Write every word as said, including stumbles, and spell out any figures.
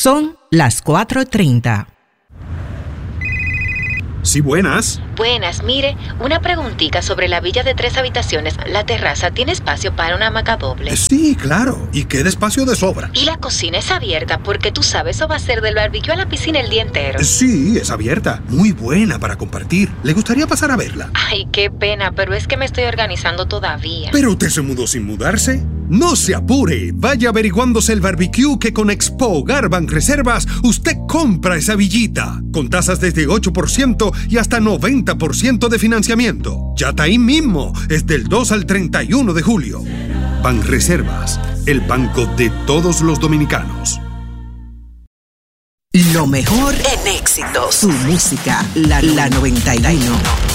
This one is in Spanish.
Son las cuatro treinta. Sí, buenas. Buenas, mire, una preguntita sobre la villa de tres habitaciones. La terraza, ¿tiene espacio para una hamaca doble? Sí, claro, y queda espacio de sobra. Y la cocina es abierta, porque tú sabes, eso va a ser del barbecue a la piscina el día entero. Sí, es abierta, muy buena para compartir. ¿Le gustaría pasar a verla? Ay, qué pena, pero es que me estoy organizando todavía. ¿Pero usted se mudó sin mudarse? No se apure, vaya averiguándose el barbecue que con Expo Hogar Banreservas usted compra esa villita, con tasas desde ocho por ciento y hasta noventa por ciento de financiamiento. Ya está ahí mismo, es del dos al treinta y uno de julio. Banreservas, el banco de todos los dominicanos. Lo mejor en éxitos. Su música, la, la noventa y uno.